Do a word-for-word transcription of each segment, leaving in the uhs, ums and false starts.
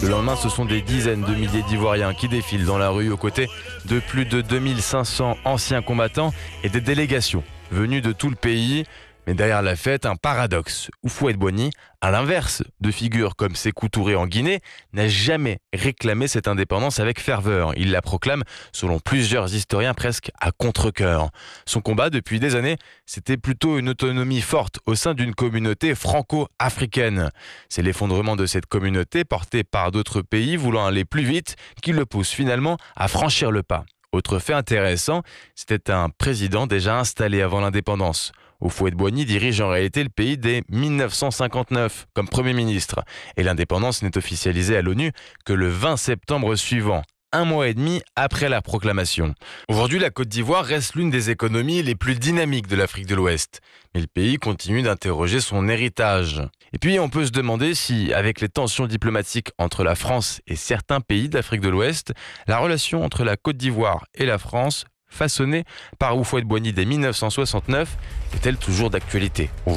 Le lendemain, ce sont des dizaines de milliers d'Ivoiriens qui défilent dans la rue aux côtés de plus de deux mille cinq cents anciens combattants et des délégations venues de tout le pays. Mais derrière la fête, un paradoxe. Houphouët-Boigny, à l'inverse de figures comme Sékou Touré en Guinée, n'a jamais réclamé cette indépendance avec ferveur. Il la proclame, selon plusieurs historiens, presque à contre-cœur. Son combat, depuis des années, c'était plutôt une autonomie forte au sein d'une communauté franco-africaine. C'est l'effondrement de cette communauté, portée par d'autres pays voulant aller plus vite, qui le pousse finalement à franchir le pas. Autre fait intéressant, c'était un président déjà installé avant l'indépendance. Houphouët-Boigny dirige en réalité le pays dès mille neuf cent cinquante-neuf comme Premier ministre. Et l'indépendance n'est officialisée à l'ONU que le vingt septembre suivant, un mois et demi après la proclamation. Aujourd'hui, la Côte d'Ivoire reste l'une des économies les plus dynamiques de l'Afrique de l'Ouest. Mais le pays continue d'interroger son héritage. Et puis, on peut se demander si, avec les tensions diplomatiques entre la France et certains pays d'Afrique de l'Ouest, la relation entre la Côte d'Ivoire et la France, façonnée par Houphouët-Boigny dès mille neuf cent soixante-neuf, est-elle toujours d'actualité aujourd'hui ?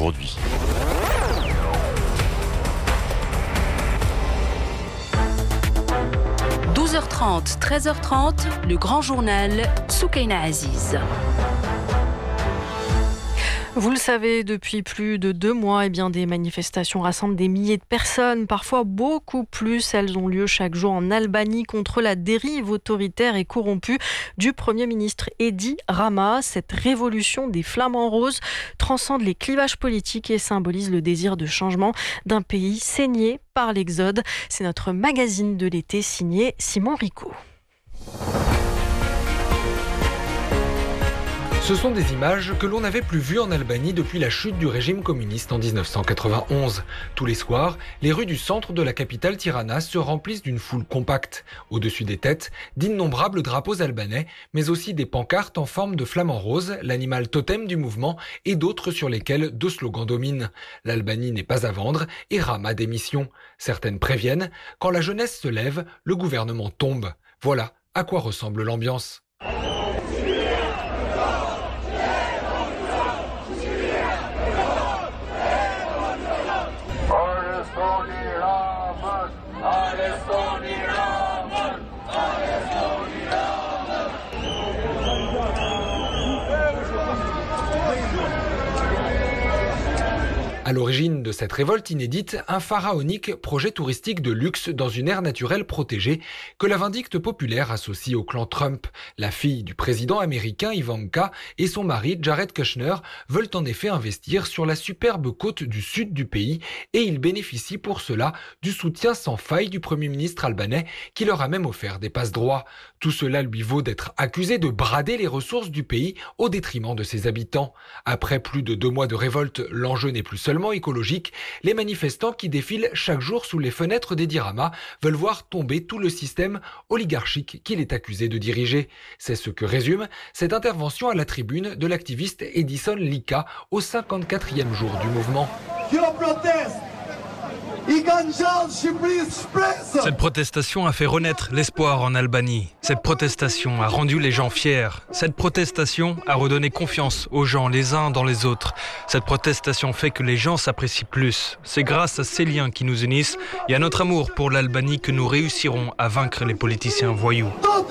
douze heures trente, treize heures trente, le grand journal Soukaina Aziz. Vous le savez, depuis plus de deux mois, eh bien, des manifestations rassemblent des milliers de personnes, parfois beaucoup plus. Elles ont lieu chaque jour en Albanie contre la dérive autoritaire et corrompue du Premier ministre Edi Rama. Cette révolution des flamants roses transcende les clivages politiques et symbolise le désir de changement d'un pays saigné par l'exode. C'est notre magazine de l'été signé Simon Rico. Ce sont des images que l'on n'avait plus vues en Albanie depuis la chute du régime communiste en dix-neuf cent quatre-vingt-onze. Tous les soirs, les rues du centre de la capitale Tirana se remplissent d'une foule compacte. Au-dessus des têtes, d'innombrables drapeaux albanais, mais aussi des pancartes en forme de flamant rose, l'animal totem du mouvement, et d'autres sur lesquels deux slogans dominent. L'Albanie n'est pas à vendre et Rama démission. Certaines préviennent, quand la jeunesse se lève, le gouvernement tombe. Voilà à quoi ressemble l'ambiance. À l'origine de cette révolte inédite, un pharaonique projet touristique de luxe dans une aire naturelle protégée que la vindicte populaire associe au clan Trump. La fille du président américain Ivanka et son mari Jared Kushner veulent en effet investir sur la superbe côte du sud du pays et ils bénéficient pour cela du soutien sans faille du Premier ministre albanais qui leur a même offert des passe-droits. Tout cela lui vaut d'être accusé de brader les ressources du pays au détriment de ses habitants. Après plus de deux mois de révolte, l'enjeu n'est plus seulement écologique, les manifestants qui défilent chaque jour sous les fenêtres d'Edi Rama veulent voir tomber tout le système oligarchique qu'il est accusé de diriger. C'est ce que résume cette intervention à la tribune de l'activiste Edison Lika au cinquante-quatrième jour du mouvement. Cette protestation a fait renaître l'espoir en Albanie. Cette protestation a rendu les gens fiers. Cette protestation a redonné confiance aux gens les uns dans les autres. Cette protestation fait que les gens s'apprécient plus. C'est grâce à ces liens qui nous unissent et à notre amour pour l'Albanie que nous réussirons à vaincre les politiciens voyous.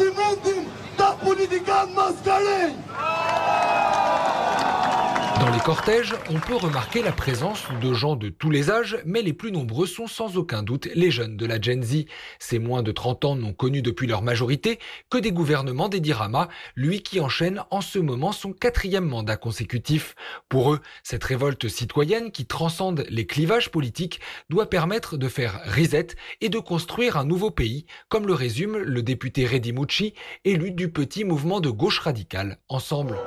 Dans les cortèges, on peut remarquer la présence de gens de tous les âges, mais les plus nombreux sont sans aucun doute les jeunes de la Gen Z. Ces moins de trente ans n'ont connu depuis leur majorité que des gouvernements d'Edi Rama, lui qui enchaîne en ce moment son quatrième mandat consécutif. Pour eux, cette révolte citoyenne qui transcende les clivages politiques doit permettre de faire reset et de construire un nouveau pays, comme le résume le député Reddy Mouchi, élu du petit mouvement de gauche radicale Ensemble.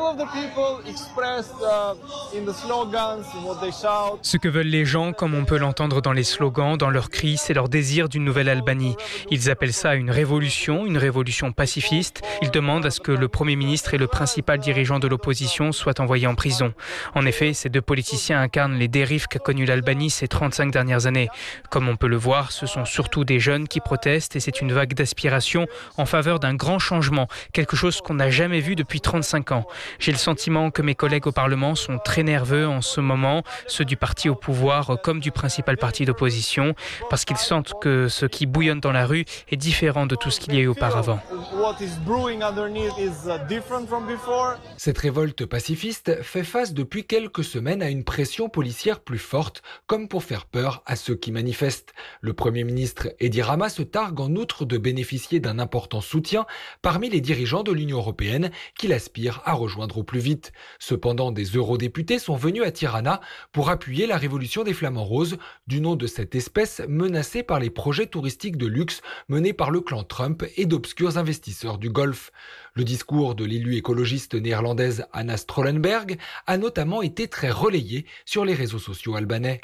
Ce que veulent les gens, comme on peut l'entendre dans les slogans, dans leurs cris, c'est leur désir d'une nouvelle Albanie. Ils appellent ça une révolution, une révolution pacifiste. Ils demandent à ce que le Premier ministre et le principal dirigeant de l'opposition soient envoyés en prison. En effet, ces deux politiciens incarnent les dérives qu'a connues l'Albanie ces trente-cinq dernières années. Comme on peut le voir, ce sont surtout des jeunes qui protestent et c'est une vague d'aspiration en faveur d'un grand changement, quelque chose qu'on n'a jamais vu depuis trente-cinq ans. J'ai le sentiment que mes collègues au Parlement Albans sont très nerveux en ce moment, ceux du parti au pouvoir comme du principal parti d'opposition, parce qu'ils sentent que ce qui bouillonne dans la rue est différent de tout ce qu'il y a eu auparavant. Cette révolte pacifiste fait face depuis quelques semaines à une pression policière plus forte, comme pour faire peur à ceux qui manifestent. Le Premier ministre Edi Rama se targue en outre de bénéficier d'un important soutien parmi les dirigeants de l'Union européenne qu'il aspire à rejoindre au plus vite. Cependant, des eurodéputés sont venus à Tirana pour appuyer la révolution des Flamants Roses, du nom de cette espèce menacée par les projets touristiques de luxe menés par le clan Trump et d'obscurs investisseurs du Golfe. Le discours de l'élue écologiste néerlandaise Anna Strollenberg a notamment été très relayé sur les réseaux sociaux albanais.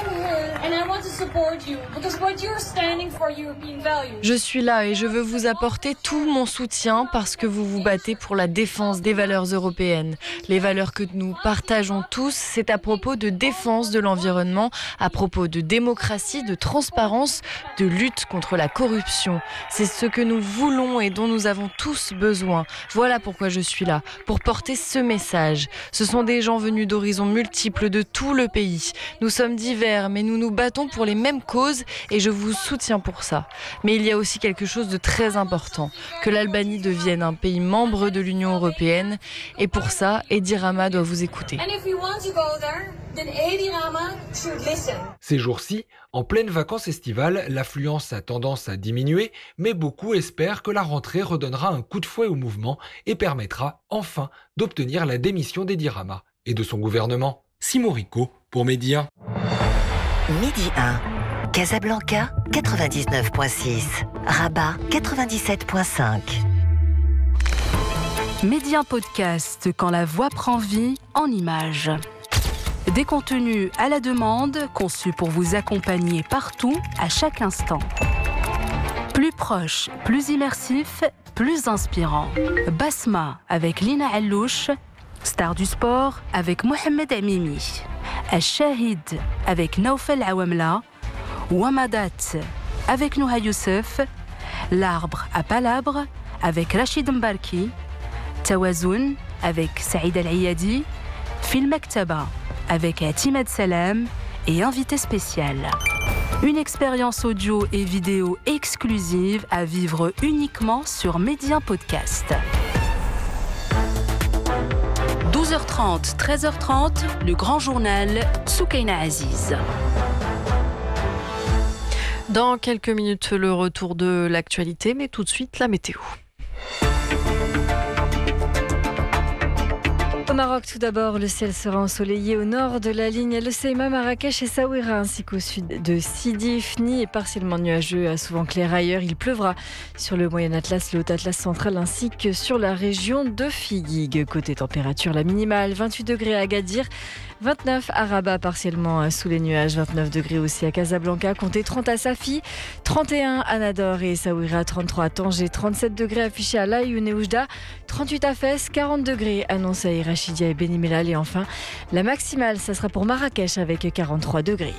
Je suis là et je veux vous apporter tout mon soutien parce que vous vous battez pour la défense des valeurs européennes. Les valeurs que nous partageons tous, c'est à propos de défense de l'environnement, à propos de démocratie, de transparence, de lutte contre la corruption. C'est ce que nous voulons et dont nous avons tous besoin. Voilà pourquoi je suis là, pour porter ce message. Ce sont des gens venus d'horizons multiples de tout le pays. Nous sommes divers, mais nous nous battons pour les mêmes causes et je vous soutiens pour ça. Mais il y a aussi quelque chose de très important, que l'Albanie devienne un pays membre de l'Union européenne et pour ça, Edi Rama doit vous écouter. Ces jours-ci, en pleine vacances estivales, l'affluence a tendance à diminuer, mais beaucoup espèrent que la rentrée redonnera un coup de fouet au mouvement et permettra enfin d'obtenir la démission d'Edi Rama et de son gouvernement. Simon Rico pour Midi un. Midi un, Casablanca quatre-vingt-dix-neuf virgule six, Rabat quatre-vingt-dix-sept virgule cinq. Midi un podcast, quand la voix prend vie en images. Des contenus à la demande, conçus pour vous accompagner partout, à chaque instant. Plus proche, plus immersif, plus inspirant. Basma avec Lina Allouche, Star du sport avec Mohamed Amimi. Al-Shahid avec Naoufel Awamla. Wamadat avec Nouha Youssef. L'arbre à palabre avec Rachid Mbarki. Tawazoun avec Saïd Al-Ayadi. Film Maktaba avec Timad Salam et invité spécial. Une expérience audio et vidéo exclusive à vivre uniquement sur Midi un Podcast. douze heures trente, treize heures trente, le grand journal Soukaina Aziz. Dans quelques minutes, le retour de l'actualité, mais tout de suite la météo. Au Maroc, tout d'abord, le ciel sera ensoleillé au nord de la ligne El Seima, Marrakech et Saouira, ainsi qu'au sud de Sidi Ifni, et partiellement nuageux à souvent clair ailleurs. Il pleuvra sur le Moyen Atlas, le Haut Atlas central, ainsi que sur la région de Figuig. Côté température, la minimale, vingt-huit degrés à Agadir, vingt-neuf à Rabat, partiellement sous les nuages, vingt-neuf degrés aussi à Casablanca, comptez trente à Safi, trente et un à Nador et Saouira, trente-trois à Tanger, trente-sept degrés affichés à Laïoun et Oujda, trente-huit à Fès, quarante degrés annoncés à Irachidia et Beni Mellal, et enfin la maximale, ça sera pour Marrakech avec quarante-trois degrés.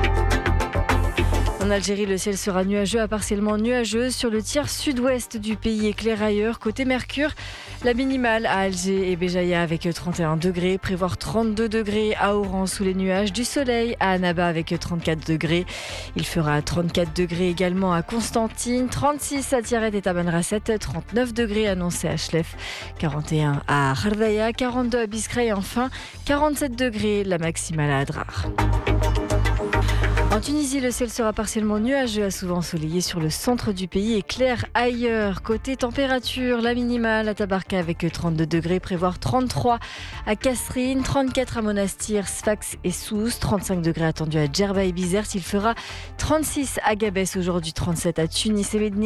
En Algérie, le ciel sera nuageux à partiellement nuageux sur le tiers sud-ouest du pays et clair ailleurs. Côté Mercure, la minimale à Alger et Béjaïa avec trente et un degrés, prévoir trente-deux degrés à Oran sous les nuages, du soleil à Annaba avec trente-quatre degrés. Il fera trente-quatre degrés également à Constantine, trente-six à Tiaret et Tamanrasset, trente-neuf degrés annoncés à Chlef, quarante et un à Khardaya, quarante-deux à Biskra et enfin quarante-sept degrés la maximale à Adrar. En Tunisie, le ciel sera partiellement nuageux à souvent ensoleillé sur le centre du pays et clair ailleurs. Côté température, la minimale à Tabarka avec trente-deux degrés, prévoir trente-trois à Kasserine, trente-quatre à Monastir, Sfax et Sousse, trente-cinq degrés attendus à Djerba et Bizerte. Il fera trente-six à Gabès aujourd'hui, trente-sept à Tunis et Médine.